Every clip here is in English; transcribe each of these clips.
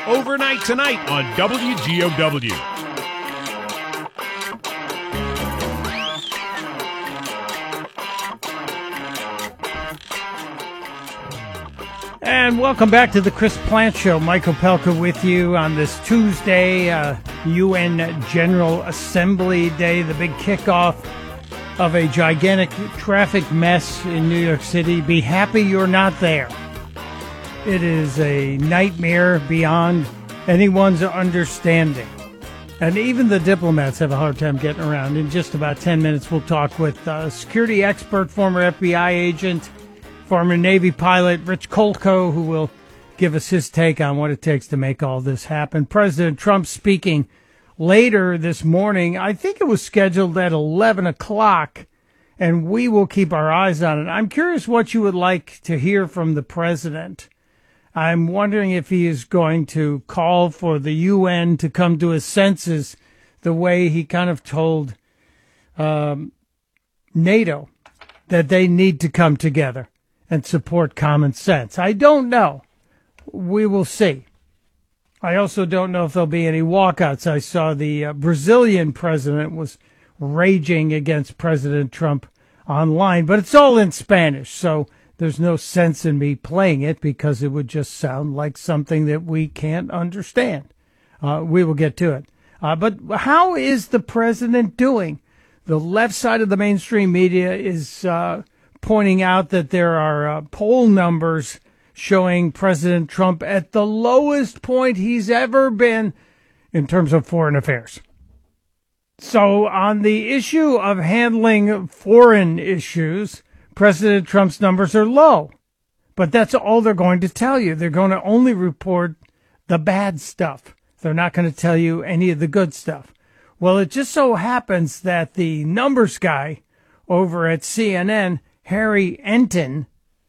overnight tonight on WGOW. And welcome back to the Chris Plante Show. Mike Opelka with you on this Tuesday, UN General Assembly Day, the big kickoff of a gigantic traffic mess in New York City. Be happy you're not there. It is a nightmare beyond anyone's understanding. And even the diplomats have a hard time getting around. In just about 10 minutes, we'll talk with security expert, former FBI agent, former Navy pilot Rich Kolko, who will give us his take on what it takes to make all this happen. President Trump speaking later this morning. I think it was scheduled at 11 o'clock, and we will keep our eyes on it. I'm curious what you would like to hear from the president. I'm wondering if he is going to call for the UN to come to his senses the way he kind of told NATO that they need to come together and support common sense. I don't know. We will see. I also don't know if there'll be any walkouts. I saw the Brazilian president was raging against President Trump online, but it's all in Spanish, so there's no sense in me playing it because it would just sound like something that we can't understand. We will get to it. But how is the president doing? The left side of the mainstream media is pointing out that there are poll numbers showing President Trump at the lowest point he's ever been in terms of foreign affairs. So on the issue of handling foreign issues, President Trump's numbers are low. But that's all they're going to tell you. They're going to only report the bad stuff. They're not going to tell you any of the good stuff. Well, it just so happens that the numbers guy over at CNN, Harry Enton,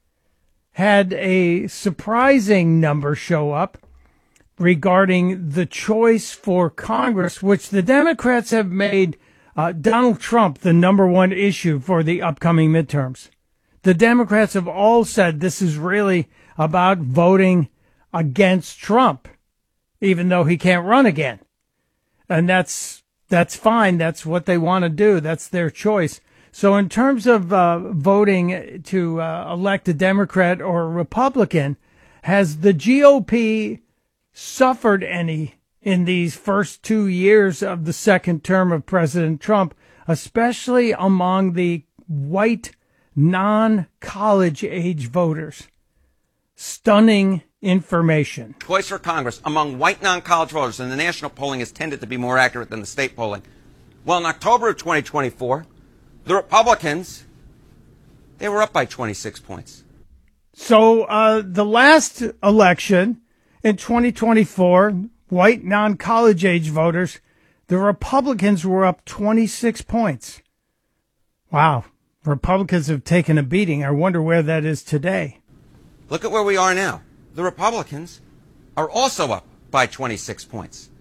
had a surprising number show up regarding the choice for Congress, which the Democrats have made Donald Trump the number one issue for the upcoming midterms. The Democrats have all said this is really about voting against Trump, even though he can't run again. And that's fine. That's what they want to do. That's their choice. So in terms of voting to elect a Democrat or a Republican, has the GOP suffered any in these first 2 years of the second term of President Trump, especially among the white non-college age voters? Stunning information. Choice for Congress among white non-college voters, and the national polling has tended to be more accurate than the state polling. Well, in October of 2024, the Republicans, they were up by 26 points. So the last election in 2024, white non-college age voters, the Republicans were up 26 points. Wow. Republicans have taken a beating. I wonder where that is today. Look at where we are now. The Republicans are also up by 26 points.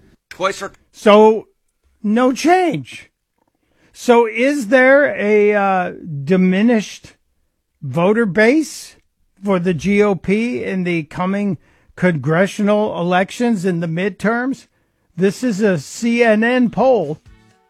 So no change. So is there a diminished voter base for the GOP in the coming congressional elections in the midterms? This is a CNN poll.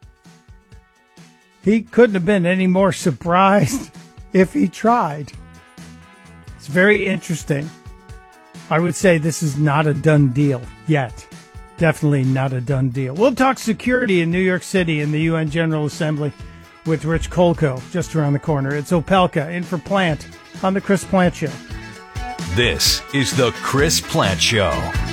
He couldn't have been any more surprised if he tried. It's very interesting. I would say this is not a done deal yet. Definitely not a done deal. We'll talk security in New York City in the UN General Assembly with Rich Kolko just around the corner. It's Opelka in for Plante on the Chris Plante Show. This is the Chris Plante Show.